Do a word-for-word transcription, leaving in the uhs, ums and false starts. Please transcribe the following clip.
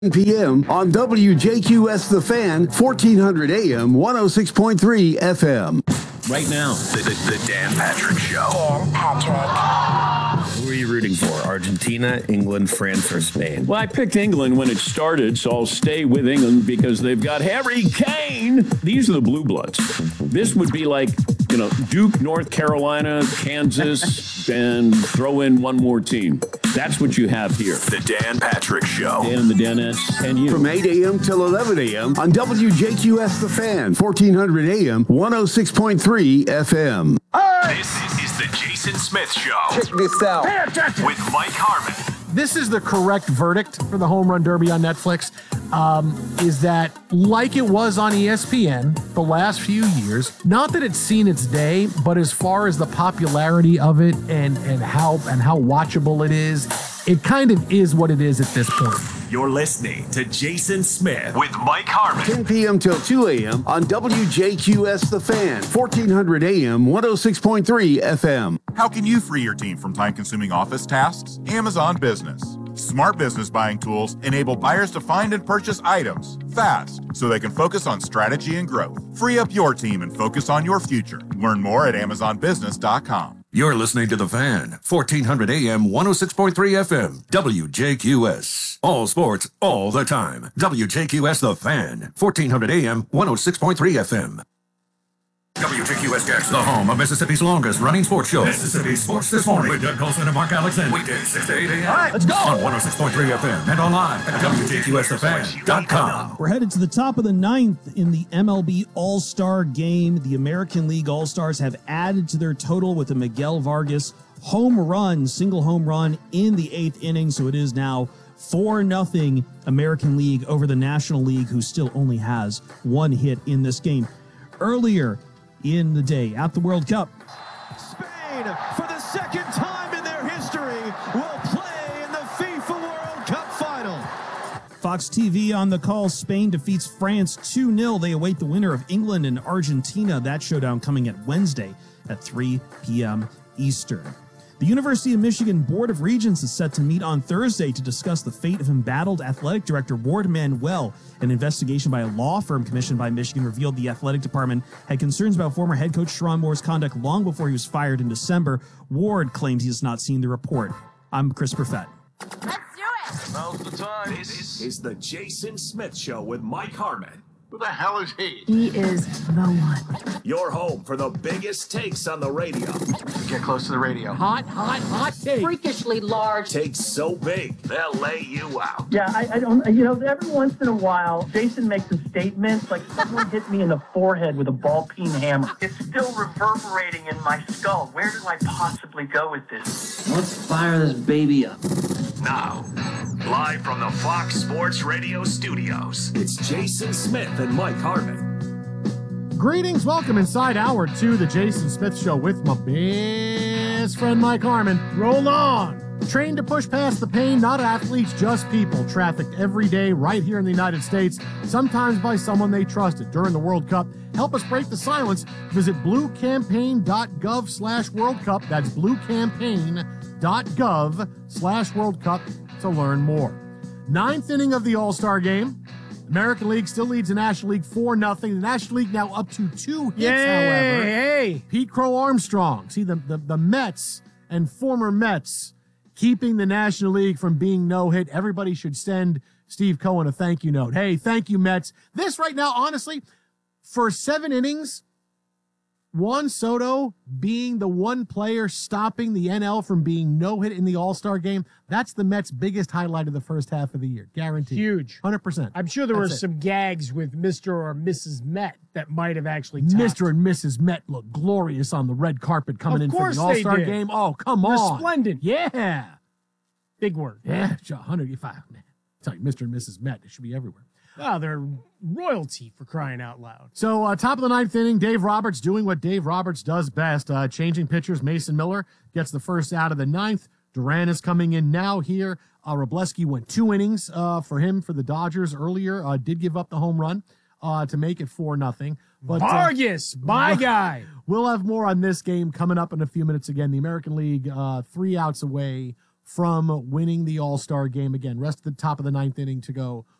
p m on W J Q S The Fan, fourteen hundred A M, one oh six point three F M. Right now, the, the, the Dan Patrick Show. Dan Patrick. Who are you rooting for? Argentina, England, France, or Spain? Well, I picked England when it started, so I'll stay with England because they've got Harry Kane. These are the Blue Bloods. This would be like, you know, Duke, North Carolina, Kansas, and throw in one more team. That's what you have here. The Dan Patrick Show. Dan and the Danettes and you. From eight A M till eleven A M on W J Q S The Fan, fourteen hundred A M, one oh six point three F M. This is the Jason Smith Show. Check this out. With Mike Harmon. This is the correct verdict for the Home Run Derby on Netflix, um, is that like it was on E S P N the last few years, not that it's seen its day, but as far as the popularity of it and, and how and how watchable it is, it kind of is what it is at this point. You're listening to Jason Smith with Mike Harmon. ten P M till two A M on W J Q S The Fan, fourteen hundred A M, one oh six point three F M. How can you free your team from time-consuming office tasks? Amazon Business. Smart business buying tools enable buyers to find and purchase items fast so they can focus on strategy and growth. Free up your team and focus on your future. Learn more at amazon business dot com. You're listening to The Fan, fourteen hundred A M, one oh six point three F M, W J Q S. All sports, all the time. W J Q S The Fan, fourteen hundred A M, one oh six point three F M. W J Q S Jackson, the home of Mississippi's longest running sports show. Mississippi Sports This Morning with Doug Colson and Mark Alexander. Weekdays, six to eight A M. All right, let's go. On one oh six point three F M and online at W J Q S the fan dot com. We're headed to the top of the ninth in the M L B All-Star Game. The American League All-Stars have added to their total with a Miguel Vargas home run, single home run in the eighth inning. So it is now four nothing American League over the National League, who still only has one hit in this game. Earlier in the day at the World Cup, Spain, for the second time in their history, will play in the FIFA World Cup final. Fox T V on the call. Spain defeats France two nil. They await the winner of England and Argentina. That showdown coming at Wednesday at three P M Eastern. The University of Michigan Board of Regents is set to meet on Thursday to discuss the fate of embattled athletic director Ward Manuel. An investigation by a law firm commissioned by Michigan revealed the athletic department had concerns about former head coach Sharon Moore's conduct long before he was fired in December. Ward claims he has not seen the report. I'm Chris Perfett. Let's do it. Now's the time. This is the Jason Smith Show with Mike Harmon. Who the hell is he? He is the one. Your home for the biggest takes on the radio. Get close to the radio. Hot, hot, hot take. Freakishly large. Takes so big, they'll lay you out. Yeah, I, I don't, you know, every once in a while, Jason makes a statement like someone hit me in the forehead with a ball-peen hammer. It's still reverberating in my skull. Where do I possibly go with this? Let's fire this baby up. Now, live from the Fox Sports Radio studios, it's Jason Smith and Mike Harmon. Greetings, welcome inside hour two, the Jason Smith Show with my best friend Mike Harmon. Roll on. Trained to push past the pain, not athletes, just people. Trafficked every day right here in the United States, sometimes by someone they trusted during the World Cup. Help us break the silence. Visit bluecampaign.gov slash World Cup. That's bluecampaign.gov slash World Cup to learn more. Ninth inning of the All-Star Game. American League still leads the National League four nothing. The National League now up to two hits, Yay, however. Hey. Pete Crow Armstrong. See, the, the, the Mets and former Mets keeping the National League from being no-hit. Everybody should send Steve Cohen a thank you note. Hey, thank you, Mets. This right now, honestly, for seven innings, Juan Soto being the one player stopping the N L from being no-hit in the All-Star Game, that's the Mets' biggest highlight of the first half of the year. Guaranteed. Huge. one hundred percent. I'm sure there That's were it. some gags with Mister or Missus Met that might have actually topped. Mister and Missus Met look glorious on the red carpet coming Of in for course the they All-Star did. Game. Oh, come on. Resplendent. Yeah. Big word. Yeah, one hundred five. Man, tell you, Mister and Missus Met, it should be everywhere. Oh, they're royalty, for crying out loud. So, uh, top of the ninth inning, Dave Roberts doing what Dave Roberts does best, uh, changing pitchers. Mason Miller gets the first out of the ninth. Duran is coming in now here. Uh, Robleski went two innings uh, for him for the Dodgers earlier. Uh, did give up the home run uh, to make it four nothing. But Vargas, uh, my guy. We'll have more on this game coming up in a few minutes again. The American League, uh, three outs away from winning the All-Star game again. Rest of the top of the ninth inning to go.